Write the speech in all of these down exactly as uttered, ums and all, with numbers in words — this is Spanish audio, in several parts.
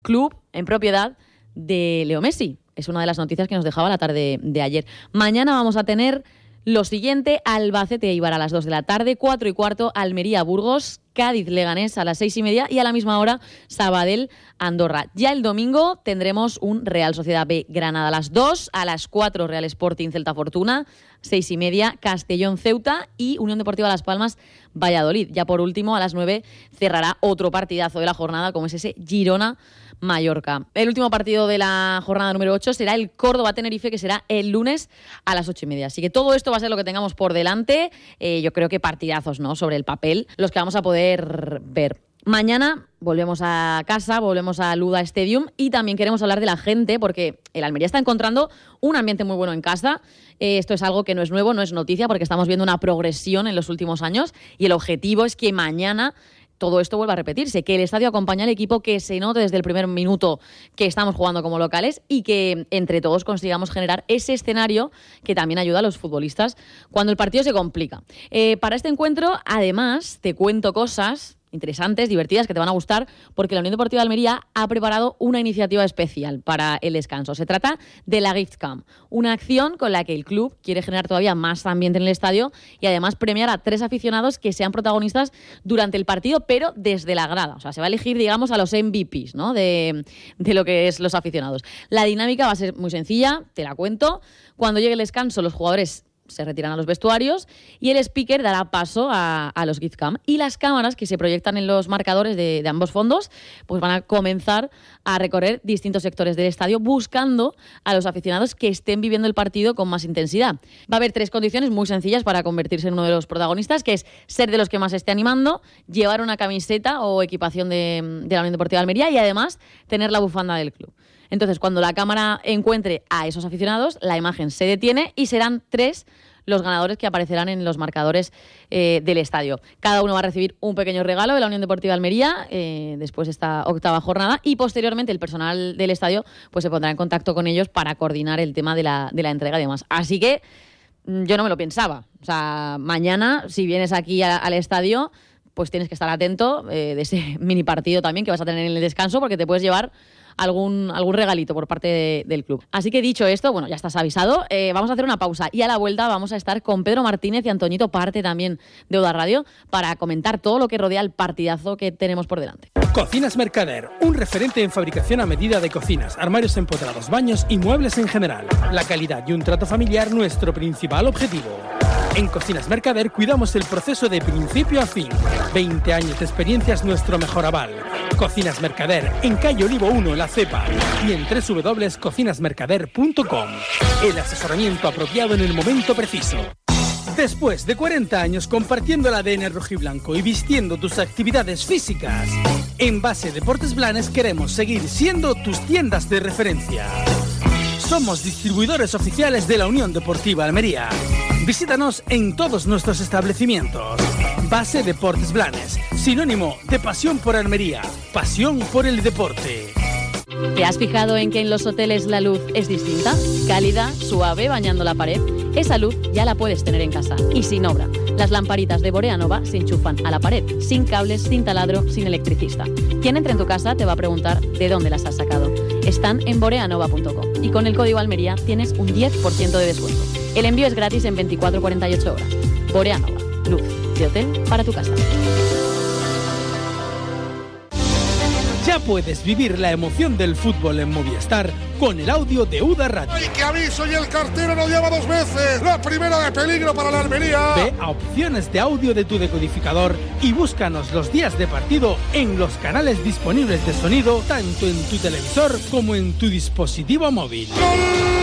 club en propiedad de Leo Messi. Es una de las noticias que nos dejaba la tarde de ayer. Mañana vamos a tener lo siguiente: Albacete Eibar a las dos de la tarde, cuatro y cuarto Almería Burgos, Cádiz Leganés a las seis y media y a la misma hora Sabadell Andorra. Ya el domingo tendremos un Real Sociedad B Granada a las dos, a las cuatro Real Sporting Celta Fortuna, seis y media Castellón Ceuta y Unión Deportiva Las Palmas Valladolid. Ya por último a las nueve cerrará otro partidazo de la jornada, como es ese Girona Mallorca. El último partido de la jornada número ocho será el Córdoba-Tenerife, que será el lunes a las ocho y media. Así que todo esto va a ser lo que tengamos por delante. Eh, yo creo que partidazos, ¿no?, sobre el papel, los que vamos a poder ver. Mañana volvemos a casa, volvemos a Luda Stadium y también queremos hablar de la gente, porque el Almería está encontrando un ambiente muy bueno en casa. Eh, esto es algo que no es nuevo, no es noticia, porque estamos viendo una progresión en los últimos años y el objetivo es que mañana todo esto vuelva a repetirse, que el estadio acompañe al equipo, que se note desde el primer minuto que estamos jugando como locales y que entre todos consigamos generar ese escenario que también ayuda a los futbolistas cuando el partido se complica. Eh, para este encuentro, además, te cuento cosas interesantes, divertidas, que te van a gustar, porque la Unión Deportiva de Almería ha preparado una iniciativa especial para el descanso. Se trata de la Gift Camp, una acción con la que el club quiere generar todavía más ambiente en el estadio y además premiar a tres aficionados que sean protagonistas durante el partido, pero desde la grada. O sea, se va a elegir, digamos, a los M V Ps, ¿no?, de, de lo que es los aficionados. La dinámica va a ser muy sencilla, te la cuento. Cuando llegue el descanso, los jugadores se retiran a los vestuarios y el speaker dará paso a, a los Gift Camp, y las cámaras que se proyectan en los marcadores de, de ambos fondos pues van a comenzar a recorrer distintos sectores del estadio buscando a los aficionados que estén viviendo el partido con más intensidad. Va a haber tres condiciones muy sencillas para convertirse en uno de los protagonistas, que es ser de los que más esté animando, llevar una camiseta o equipación de, de la Unión Deportiva de Almería y además tener la bufanda del club. Entonces, cuando la cámara encuentre a esos aficionados, la imagen se detiene y serán tres los ganadores que aparecerán en los marcadores eh, del estadio. Cada uno va a recibir un pequeño regalo de la Unión Deportiva de Almería eh, después de esta octava jornada, y posteriormente el personal del estadio pues se pondrá en contacto con ellos para coordinar el tema de la, de la entrega y demás. Así que yo no me lo pensaba. O sea, mañana, si vienes aquí a, al estadio, pues tienes que estar atento eh, de ese mini partido también que vas a tener en el descanso, porque te puedes llevar algún, algún regalito por parte de, del club. Así que dicho esto, bueno, ya estás avisado, eh, vamos a hacer una pausa y a la vuelta vamos a estar con Pedro Martínez y Antoñito, parte también de Uda Radio, para comentar todo lo que rodea el partidazo que tenemos por delante. Cocinas Mercader, un referente en fabricación a medida de cocinas, armarios empotrados, baños y muebles en general. La calidad y un trato familiar, nuestro principal objetivo. En Cocinas Mercader cuidamos el proceso de principio a fin. veinte años de experiencia es nuestro mejor aval. Cocinas Mercader, en calle Olivo uno, La Cepa, y en doble u doble u doble u punto cocinas mercader punto com. El asesoramiento apropiado en el momento preciso. Después de cuarenta años compartiendo el A D N rojiblanco y vistiendo tus actividades físicas, en Base Deportes Blanes queremos seguir siendo tus tiendas de referencia. Somos distribuidores oficiales de la Unión Deportiva Almería. Visítanos en todos nuestros establecimientos. Base Deportes Blanes, sinónimo de pasión por Almería, pasión por el deporte. ¿Te has fijado en que en los hoteles la luz es distinta? Cálida, suave, bañando la pared. Esa luz ya la puedes tener en casa y sin obra. Las lamparitas de Borea Nova se enchufan a la pared, sin cables, sin taladro, sin electricista. Quien entre en tu casa te va a preguntar de dónde las has sacado. Están en borea nova punto com y con el código Almería tienes un diez por ciento de descuento. El envío es gratis en veinticuatro a cuarenta y ocho horas. Borea Nova, luz de hotel para tu casa. Ya puedes vivir la emoción del fútbol en Movistar con el audio de Uda Radio. ¡Ay, qué aviso! Y el cartero lo lleva dos veces. La primera de peligro para la Almería. Ve a opciones de audio de tu decodificador y búscanos los días de partido en los canales disponibles de sonido, tanto en tu televisor como en tu dispositivo móvil. ¡Gol!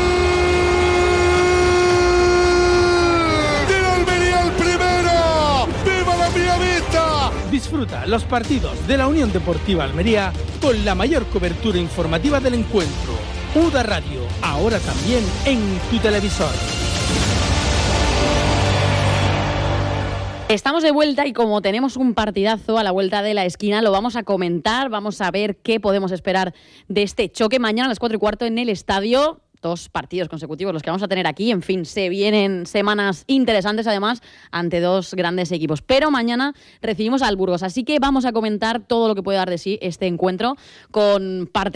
Disfruta los partidos de la Unión Deportiva Almería con la mayor cobertura informativa del encuentro. Uda Radio, ahora también en tu televisor. Estamos de vuelta y como tenemos un partidazo a la vuelta de la esquina, lo vamos a comentar, vamos a ver qué podemos esperar de este choque mañana a las cuatro y cuarto en el estadio. Dos partidos consecutivos los que vamos a tener aquí. En fin, se vienen semanas interesantes además ante dos grandes equipos. Pero mañana recibimos al Burgos, así que vamos a comentar todo lo que puede dar de sí este encuentro con parte